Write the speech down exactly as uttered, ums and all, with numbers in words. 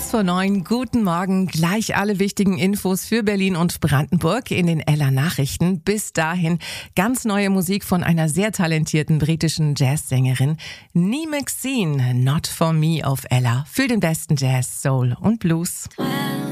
Kurz vor neun, guten Morgen. Gleich alle wichtigen Infos für Berlin und Brandenburg in den Ella Nachrichten. Bis dahin ganz neue Musik von einer sehr talentierten britischen Jazzsängerin. Nee Maxine, Not For Me auf Ella. Für den besten Jazz, Soul und Blues.